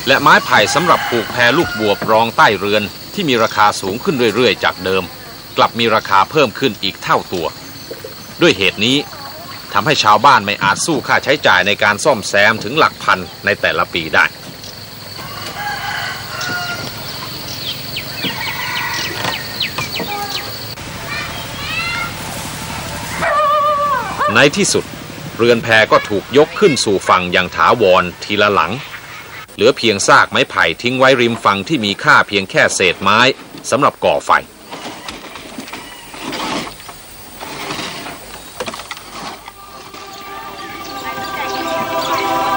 และไม้ไผ่สำหรับผูกแพลูกบวบรองใต้เรือนที่มีราคาสูงขึ้นเรื่อยๆจากเดิมกลับมีราคาเพิ่มขึ้นอีกเท่าตัวด้วยเหตุนี้ทำให้ชาวบ้านไม่อาจสู้ค่าใช้จ่ายในการซ่อมแซมถึงหลักพันในแต่ละปีได้ในที่สุดเรือนแพก็ถูกยกขึ้นสู่ฝั่งอย่างถาวรทีละหลังเหลือเพียงซากไม้ไผ่ทิ้งไว้ริมฝั่งที่มีค่าเพียงแค่เศษไม้สำหรับก่อไฟ